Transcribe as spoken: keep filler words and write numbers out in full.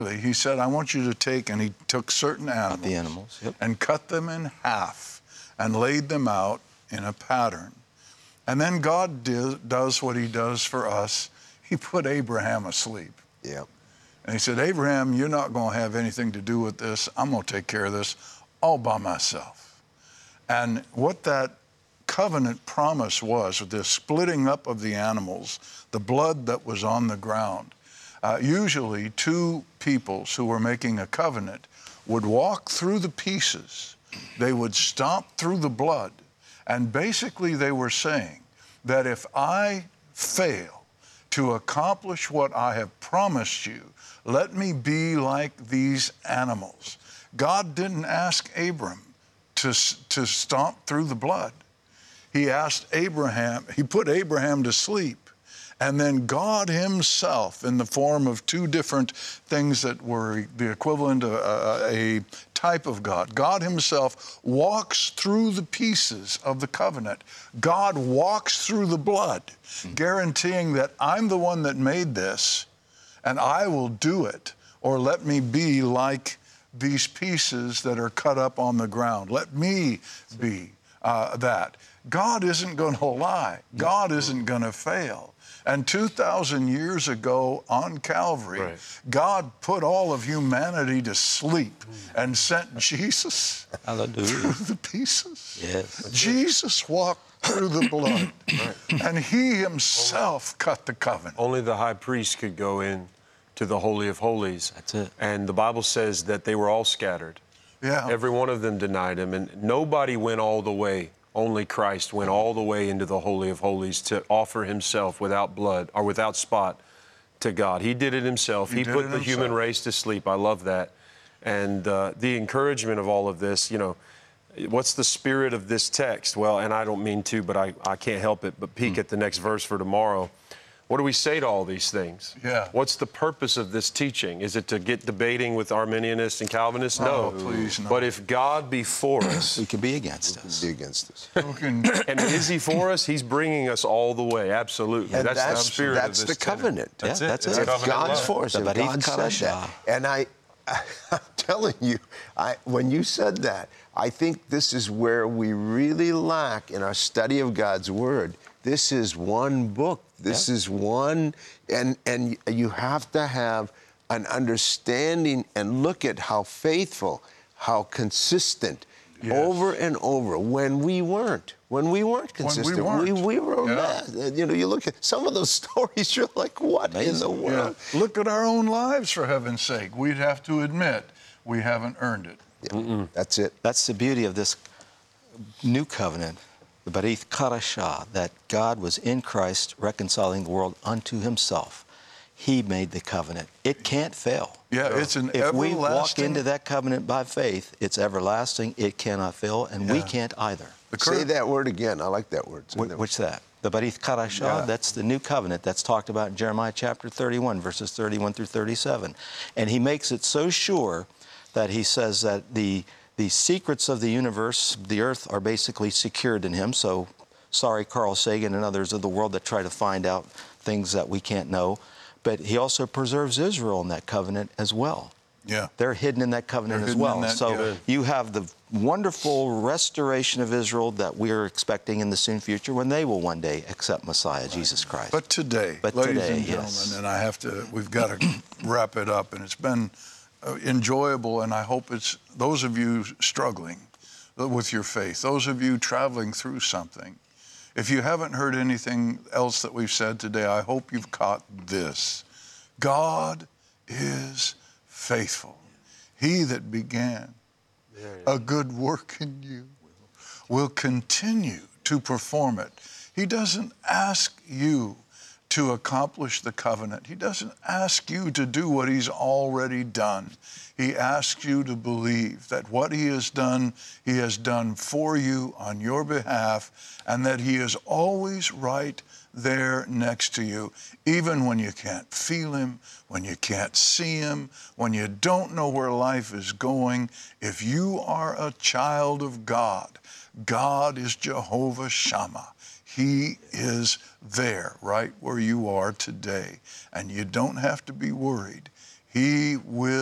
He said, I want you to take, and he took certain animals, the animals yep. and cut them in half and laid them out in a pattern. And then God did, does what he does for us. He put Abraham asleep. Yep. And he said, Abraham, you're not going to have anything to do with this. I'm going to take care of this all by myself. And what that covenant promise was, with this splitting up of the animals, the blood that was on the ground, uh, usually two peoples who were making a covenant would walk through the pieces. They would stomp through the blood. And basically they were saying that if I fail to accomplish what I have promised you, let me be like these animals. God didn't ask Abram to, to stomp through the blood. He asked Abraham, he put Abraham to sleep. And then God himself, in the form of two different things that were the equivalent of a, a type of God, God himself walks through the pieces of the covenant. God walks through the blood, mm-hmm. guaranteeing that I'm the one that made this, and I will do it, or let me be like these pieces that are cut up on the ground. Let me be uh, that. God isn't going to lie. God isn't going to fail. And two thousand years ago on Calvary, right. God put all of humanity to sleep and sent Jesus Hallelujah. through the pieces. Yes. Jesus walked through the blood, right. and he himself only, cut the covenant. Only the high priest could go in to the Holy of Holies. That's it. And the Bible says that they were all scattered. Yeah. Every one of them denied him, and nobody went all the way. Only Christ went all the way into the Holy of Holies to offer himself without blood or without spot to God. He did it himself. He, he put the himself. human race to sleep. I love that. And uh, the encouragement of all of this, you know, what's the spirit of this text? Well, and I don't mean to, but I, I can't help it but peek mm. at the next verse for tomorrow. What do we say to all these things? Yeah. What's the purpose of this teaching? Is it to get debating with Arminianists and Calvinists? No. Oh, please, no. But if God be for us, Who can be against Who us? can be against us? Who can... And is he for us? He's bringing us all the way. Absolutely. And That's, that's the spirit That's of the this covenant. That's yeah, it. That's It's it. If covenant God's love. for us, if God said that. And I, I'm telling you, I, when you said that, I think this is where we really lack in our study of God's Word. This is one book. This yeah. is one, and, and you have to have an understanding and look at how faithful, how consistent, yes. over and over, when we weren't. When we weren't consistent, when we, weren't. we, we were yeah. mad. You know, you look at some of those stories, you're like, what Amazing. in the world? Yeah. Look at our own lives, for heaven's sake. We'd have to admit we haven't earned it. Yeah. That's it. That's the beauty of this new covenant, the Barith Karashah, that God was in Christ reconciling the world unto himself. He made the covenant. It can't fail. Yeah, no. It's an if everlasting... we walk into that covenant by faith, it's everlasting, it cannot fail, and yeah. we can't either. Say that word again. I like that word. Wh- which that? The Barith Karashah, yeah. that's the new covenant that's talked about in Jeremiah chapter thirty-one, verses thirty-one through thirty-seven. And he makes it so sure that he says that the the secrets of the universe, the earth, are basically secured in him. So sorry, Carl Sagan and others of the world that try to find out things that we can't know. But he also preserves Israel in that covenant as well. Yeah. They're hidden in that covenant They're as well. That, so yeah. you have the wonderful restoration of Israel that we're expecting in the soon future when they will one day accept Messiah, right. Jesus Christ. But today, but ladies today, and gentlemen, yes. and I have to, we've got to wrap it up, and it's been uh, enjoyable, and I hope it's those of you struggling with your faith, those of you traveling through something, if you haven't heard anything else that we've said today, I hope you've caught this. God is faithful. He that began a good work in you will continue to perform it. He doesn't ask you to accomplish the covenant. He doesn't ask you to do what he's already done. He asks you to believe that what he has done, he has done for you on your behalf, and that he is always right there next to you, even when you can't feel him, when you can't see him, when you don't know where life is going. If you are a child of God, God is Jehovah Shammah. He is there right where you are today, and you don't have to be worried. He will.